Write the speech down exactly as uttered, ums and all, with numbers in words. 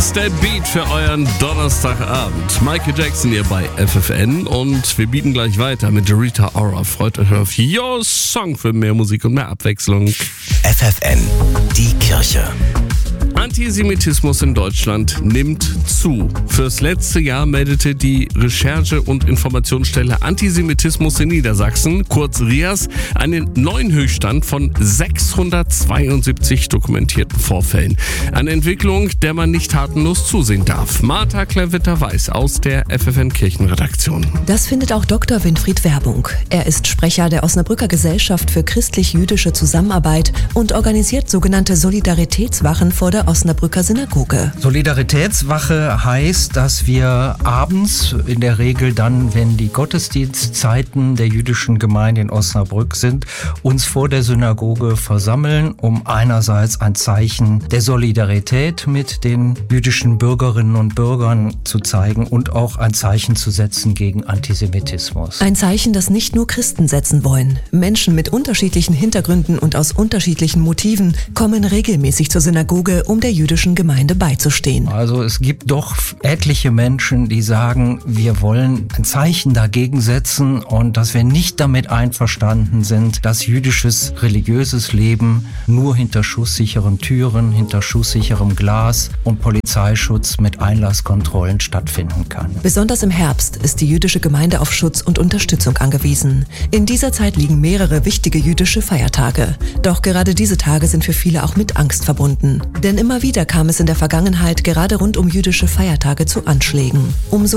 Dance That Beat für euren Donnerstagabend. Michael Jackson hier bei F F N und wir bieten gleich weiter mit Rita Ora. Freut euch auf Your Song für mehr Musik und mehr Abwechslung. F F N, die Kirche. Antisemitismus in Deutschland nimmt zu. Fürs letzte Jahr meldete die Recherche- und Informationsstelle Antisemitismus in Niedersachsen, kurz R I A S, einen neuen Höchststand von sechshundertzweiundsiebzig dokumentierten Vorfällen. Eine Entwicklung, der man nicht tatenlos zusehen darf. Martha Klavitter-Weiß aus der F F N-Kirchenredaktion. Das findet auch Doktor Winfried Werbung. Er ist Sprecher der Osnabrücker Gesellschaft für christlich-jüdische Zusammenarbeit und organisiert sogenannte Solidaritätswachen vor der Osnabrücker Synagoge. Solidaritätswache heißt, dass wir abends, in der Regel dann, wenn die Gottesdienstzeiten der jüdischen Gemeinde in Osnabrück sind, uns vor der Synagoge versammeln, um einerseits ein Zeichen der Solidarität mit den jüdischen Bürgerinnen und Bürgern zu zeigen und auch ein Zeichen zu setzen gegen Antisemitismus. Ein Zeichen, das nicht nur Christen setzen wollen. Menschen mit unterschiedlichen Hintergründen und aus unterschiedlichen Motiven kommen regelmäßig zur Synagoge, um der jüdischen Gemeinde beizustehen. Also es gibt doch etliche Menschen, die sagen, wir wollen ein Zeichen dagegen setzen und dass wir nicht damit einverstanden sind, dass jüdisches religiöses Leben nur hinter schusssicheren Türen, hinter schusssicherem Glas und Polizeischutz mit Einlasskontrollen stattfinden kann. Besonders im Herbst ist die jüdische Gemeinde auf Schutz und Unterstützung angewiesen. In dieser Zeit liegen mehrere wichtige jüdische Feiertage. Doch gerade diese Tage sind für viele auch mit Angst verbunden. Denn immer wieder kam es in der Vergangenheit gerade rund um jüdische Feiertage zu Anschlägen. Umso